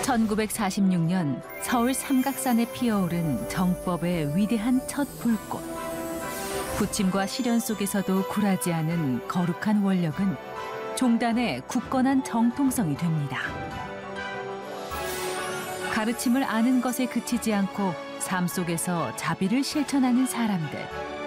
1946년 서울 삼각산에 피어오른 정법의 위대한 첫 불꽃. 부침과 시련 속에서도 굴하지 않은 거룩한 원력은 종단의 굳건한 정통성이 됩니다. 가르침을 아는 것에 그치지 않고 삶 속에서 자비를 실천하는 사람들.